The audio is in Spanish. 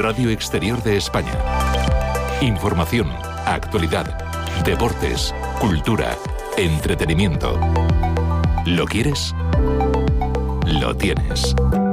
Radio Exterior de España. Información, actualidad, deportes, cultura, entretenimiento. ¿Lo quieres? Lo tienes.